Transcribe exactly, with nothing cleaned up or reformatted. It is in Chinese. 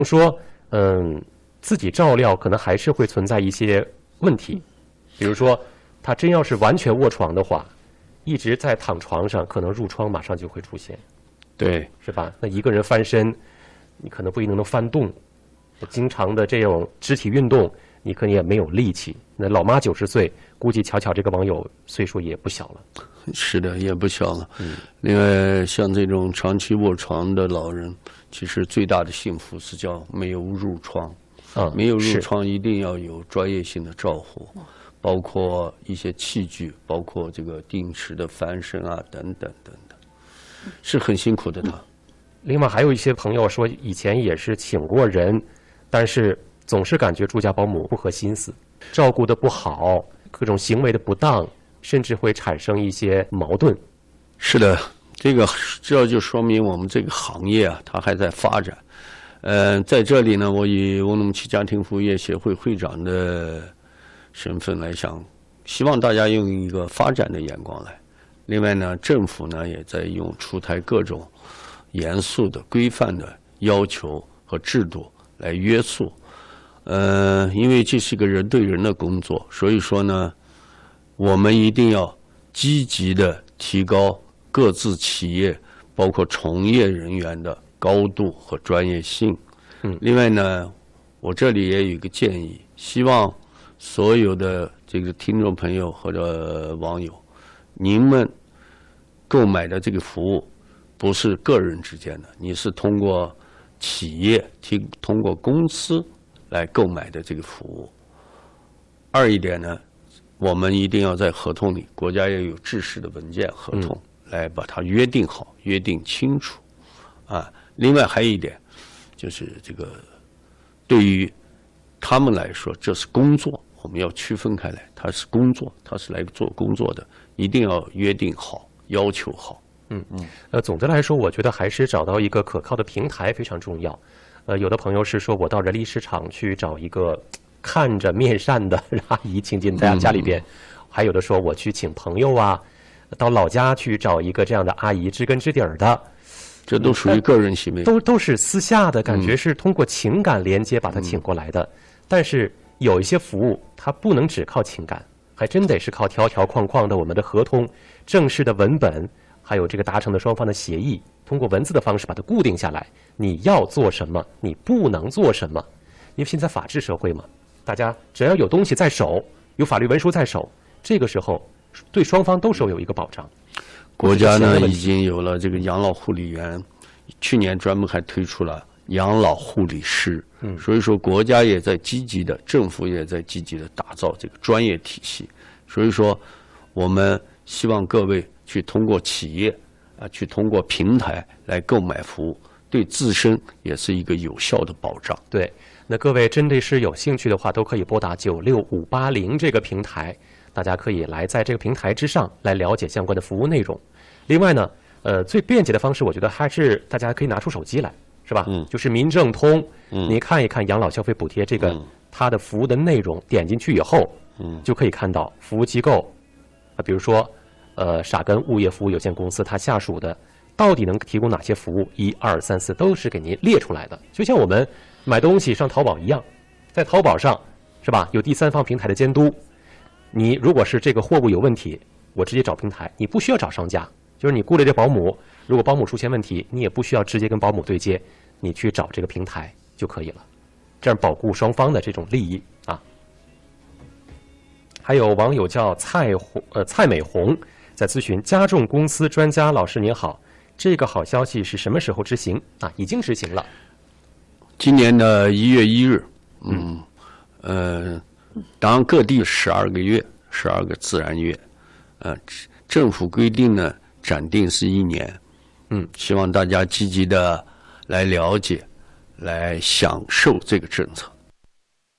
说，嗯，自己照料可能还是会存在一些问题，比如说，他真要是完全卧床的话，一直在躺床上，可能褥疮马上就会出现， 对， 是吧？那一个人翻身，你可能不一定能翻动，经常的这种肢体运动，你可能也没有力气。那老妈九十岁，估计巧巧这个网友岁数也不小了。 是的，也不小了。 嗯， 另外，像这种长期卧床的老人，其实最大的幸福是叫没有褥疮。 啊， 没有褥疮一定要有专业性的照护，包括一些器具，包括这个定时的翻身啊，等等等等，是很辛苦的他。 另外还有一些朋友说，以前也是请过人，但是总是感觉住家保姆不合心思，照顾的不好，各种行为的不当，甚至会产生一些矛盾。 是的，这个这就说明我们这个行业啊，它还在发展。呃，在这里呢，我以乌鲁木齐家庭服务业协会会长的身份来想，希望大家用一个发展的眼光来。另外呢，政府呢也在用出台各种严肃的、规范的要求和制度来约束。呃，因为这是一个人对人的工作，所以说呢，我们一定要积极的提高各自企业，包括从业人员的高度和专业性。 嗯， 另外呢，我这里也有一个建议，希望所有的这个听众朋友或者网友，您们购买的这个服务不是个人之间的，你是通过企业、提通过公司来购买的这个服务。二一点呢，我们一定要在合同里，国家也有制式的文件合同， 嗯、 来把它约定好、约定清楚。啊，另外还有一点，就是这个对于他们来说，这是工作，我们要区分开来，它是工作，它是来做工作的，一定要约定好，要求好。 嗯嗯，呃，总的来说，我觉得还是找到一个可靠的平台非常重要。呃，有的朋友是说我到人力市场去找一个看着面善的阿姨请进大家家里边，嗯、还有的说我去请朋友啊，到老家去找一个这样的阿姨知根知底儿的。 这都属于个人行为， 都都是私下的感觉，是通过情感连接把他请过来的。嗯、但是有一些服务，它不能只靠情感，还真得是靠条条框框的我们的合同、正式的文本，还有这个达成的双方的协议，通过文字的方式把它固定下来。你要做什么，你不能做什么。因为现在法治社会嘛，大家只要有东西在手，有法律文书在手，这个时候对双方都是有一个保障。 国家呢已经有了这个养老护理员，去年专门还推出了养老护理师。嗯，所以说国家也在积极的，政府也在积极的打造这个专业体系。所以说，我们希望各位去通过企业啊，去通过平台来购买服务，对自身也是一个有效的保障。 对，那各位真的是有兴趣的话，都可以拨打九六五八零这个平台，大家可以来在这个平台之上来了解相关的服务内容。另外呢，呃，最便捷的方式，我觉得还是大家可以拿出手机来，是吧？嗯，就是民政通，嗯，你看一看养老消费补贴这个、嗯、它的服务的内容，点进去以后，嗯，就可以看到服务机构，啊，比如说，呃，傻根物业服务有限公司它下属的到底能提供哪些服务，一二三四都是给您列出来的。就像我们买东西上淘宝一样，在淘宝上，是吧？有第三方平台的监督，你如果是这个货物有问题，我直接找平台，你不需要找商家。就是你雇了这保姆，如果保姆出现问题，你也不需要直接跟保姆对接，你去找这个平台就可以了，这样保护双方的这种利益啊。还有网友叫蔡红呃蔡美红在咨询，家众公司专家老师您好，这个好消息是什么时候执行啊？已经执行了， 今年的一月一日，嗯呃，当然各地十二个月，十二个自然月，呃，政府规定呢。暂定是一年，嗯，希望大家积极的来了解，来享受这个政策。